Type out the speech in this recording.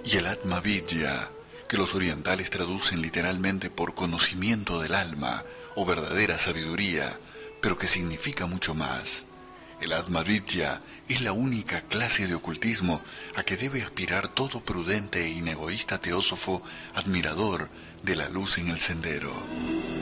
y el Atma Vidya, que los orientales traducen literalmente por conocimiento del alma o verdadera sabiduría, pero que significa mucho más. El Atma Vidya es la única clase de ocultismo a que debe aspirar todo prudente e inegoísta teósofo admirador de la luz en el sendero.